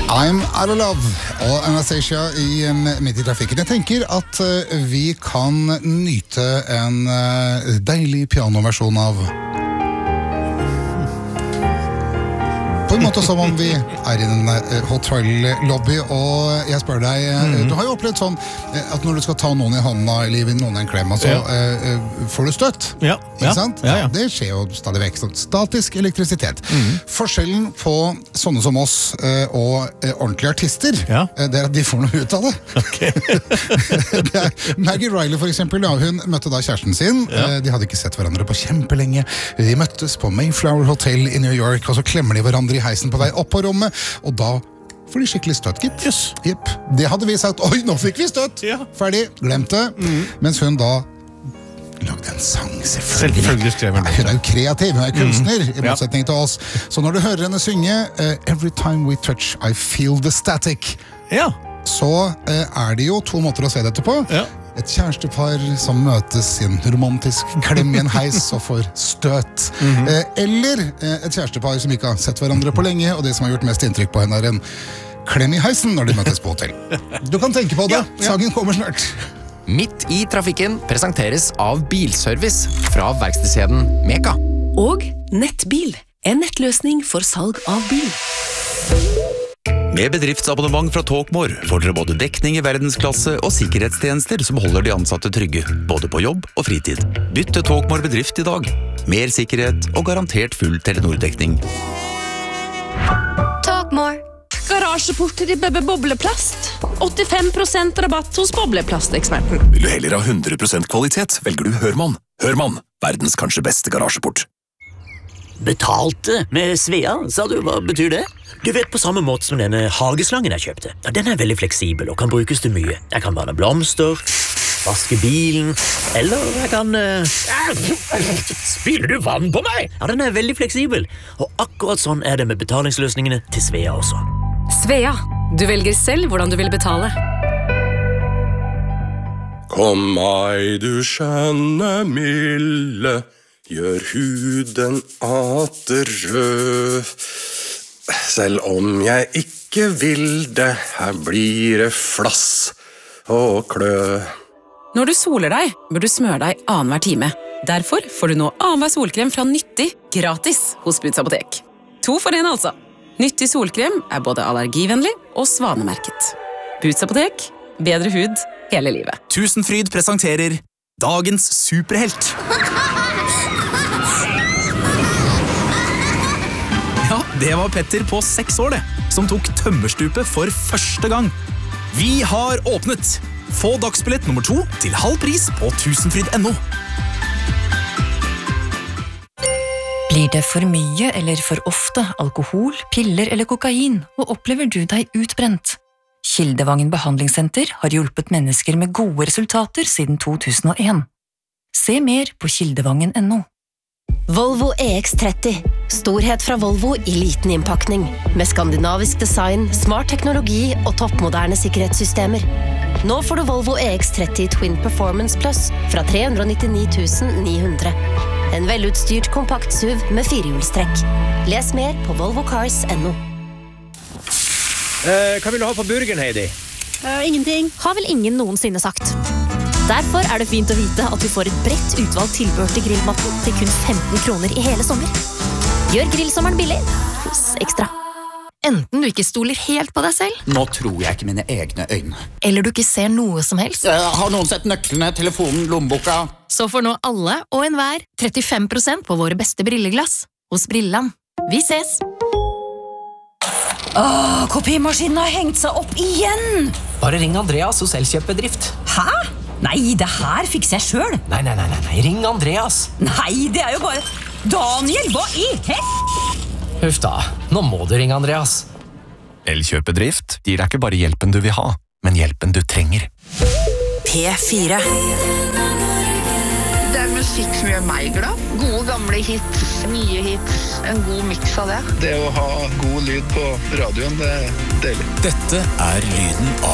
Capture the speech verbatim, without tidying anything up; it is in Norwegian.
I'm out of love og Anastasia i Midt i trafikken. Jeg tenker at vi kan nyte en deilig pianoversjon av på en måte som om vi er i en hotellobby, og jeg spør deg, mm. du har jo opplevd sånn at når du skal ta noen i hånda eller gi noen en klem, så ja. uh, får du støtt, ja. ikke Ja. sant? Ja, ja. Det skjer jo stadig vekk, sånn statisk elektrisitet. Mm. Forskjellen på sånne som oss uh, og uh, ordentlige artister, ja. uh, det er at de får noe ut av det. Okay. det er, Maggie Riley for eksempel, ja, hun møtte da kjæresten sin, ja. uh, de hadde ikke sett hverandre på kjempelenge, de møttes på Mayflower Hotel i New York, og så klemmer de hverandre i heisen på vei opp på rommet, og da får de skikkelig støtt, gitt. Yes. Yep. Det hadde vi sagt, oi, nå fikk vi støtt! Ja. Ferdig, glemt det. Mm. Mens hun da lagde en sang, selvfølgelig. Selvfølgelig skrev hun det. Hun er jo kreativ, hun er kunstner, mm. i motsetning ja. til oss. Så når du hører henne synge, uh, Every time we touch, I feel the static, ja. så uh, er det jo to måter å se dette på. Ja. Et kjærestepar som møtes i en romantisk klem i en heis og får støt. Mm-hmm. eh, eller eh, et kjærestepar som ikke har sett hverandre på lenge, og det som har gjort mest inntrykk på henne er en klem i heisen når de møtes på hotell. Du kan tenke på det, ja, ja. Sangen kommer snart. Midt i trafikken presenteres av Bilservice fra verkstedskjeden Meka. Og Nettbil, en nettløsning for salg av bil. Med bedriftsabonnement fra Talkmore får dere både dekning i verdensklasse og sikkerhetstjenester som holder de ansatte trygge, både på jobb og fritid. Bytt til Talkmore bedrift i dag. Mer sikkerhet og garantert full Telenor-dekning. Talkmore. Garasjeporter i Bebbe Bobleplast. åttifem prosent rabatt hos Bobleplasteksperten. Vil du heller ha hundre prosent kvalitet, velger du Hørmann. Hørmann, verdens kanskje beste garasjeport. Betalte med Svea, sa du? Hva betyr det? Du vet, på samme måte som denne hageslangen jeg kjøpte. Ja, den er veldig fleksibel og kan brukes til mye. Jeg kan vanne blomster, vaske bilen, eller jeg kan... Uh... Spiller du vann på meg? Ja, den er veldig fleksibel. Og akkurat sånn er det med betalingsløsningene til Svea også. Svea, du velger selv hvordan du vil betale. Kom meg, du skjønne milde, gjør huden atter rød. Selv om jeg ikke vil det, her blir det flass og klø. Når du soler deg, bør du smøre deg annenhver time. Derfor får du nå annenhver solkrem fra Nyttig gratis hos Boots Apotek. To for en altså. Nyttig solkrem er både allergivennlig og svanemerket. Boots Apotek, bedre hud hele livet. Tusenfryd presenterer dagens superhelt. Ja, det var Petter på seks år det, som tok tømmerstupet for første gang. Vi har åpnet! Få dagsbillett nummer to til halv pris på tusenfryd punktum no. Blir det for mye eller for ofte alkohol, piller eller kokain, og opplever du deg utbrent? Kildevangen behandlingssenter har hjulpet mennesker med gode resultater siden to tusen og en. Se mer på kildevangen punktum no. Volvo E X tretti. Storhet fra Volvo i liten innpakning. Med skandinavisk design, smart teknologi og toppmoderne sikkerhetssystemer. Nå får du Volvo E X tretti Twin Performance Plus fra tre hundre nittini tusen ni hundre. En velutstyrt kompakt S U V med firehjulstrekk. Les mer på volvo cars punktum no. Eh, hva vil du ha på burgeren, Heidi? Uh, ingenting. Har vel ingen noensinne sagt. Derfor er det fint å vite at du får et bredt utvalgt tilbehør til grillmatten til kun femten kroner i hele sommer. Gjør grillsommeren billig hos Ekstra. Enten du ikke stoler helt på deg selv, Nå tror jeg ikke mine egne øyne. eller du ikke ser noe som helst, Har noen sett nøklene, telefonen, lommeboka? så får nå alle og enhver trettifem prosent på våre beste brilleglass hos Brilland. Vi ses! Åh, kopimaskinen har hengt seg opp igjen! Bare ring Andreas hos Elkjøp-bedrift. Hæ? Nei, det her fikser jeg selv. Nei, nei, nei, nei, nei, ring Andreas. Nei, det er jo bare... Daniel, hva i hel? Huff da, nå må du ringe Andreas. Elkjøp-bedrift gir deg ikke bare hjelpen du vil ha, men hjelpen du trenger. P fire. Det er musikk som gjør meg glad. Gode gamle hits, nye hits, en god mix av det. Det å ha god lyd på radioen, det er deilig. Dette er lyden av